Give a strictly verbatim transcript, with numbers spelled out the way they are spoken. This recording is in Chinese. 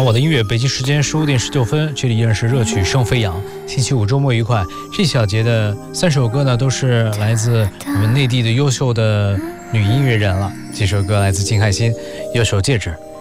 我的音乐，北京时间十五点十九分，这里依然是热曲声飞扬。星期五周末愉快。这小节的三首歌呢，都是来自我们内地的优秀的女音乐人了。这首歌来自金海心，有首戒指。